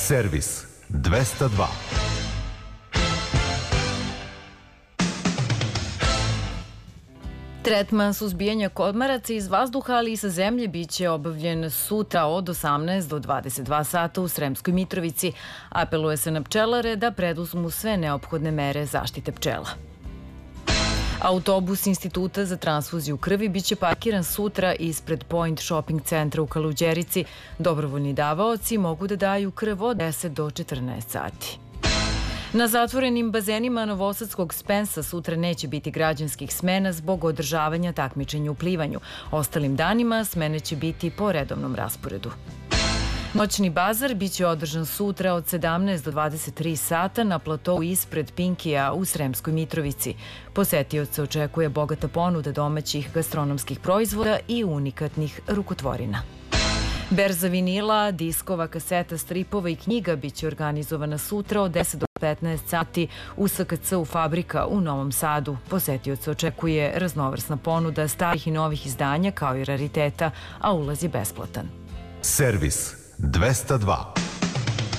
Servis 202. Tretman suzbijanja komaraca iz vazduha, ali i sa zemlje, biće obavljen sutra od 18 do 22 sata u Sremskoj Mitrovici. Apeluje se na pčelare da preduzmu sve neophodne mere zaštite pčela. Autobus Instituta za transfuziju krvi biće parkiran sutra ispred Point Shopping centra u Kaluđerici. Dobrovoljni davaoci mogu da daju krv od 10 do 14 sati. Na zatvorenim bazenima novosadskog Spensa sutra neće biti građanskih smena zbog održavanja takmičenja u plivanju. Ostalim danima smene će biti po redovnom rasporedu. Noćni bazar biće održan sutra od 17 do 23 sata na platovu ispred Pinkija u Sremskoj Mitrovici. Posetioce očekuje bogata ponuda domaćih gastronomskih proizvoda i unikatnih rukotvorina. Berza vinila, diskova, kaseta, stripova i knjiga biće organizovana sutra od 10 do 15 sati u SKC-u Fabrika u Novom Sadu. Posetioce očekuje raznovrsna ponuda starih i novih izdanja kao i rariteta, a ulaz je besplatan. Servis 202.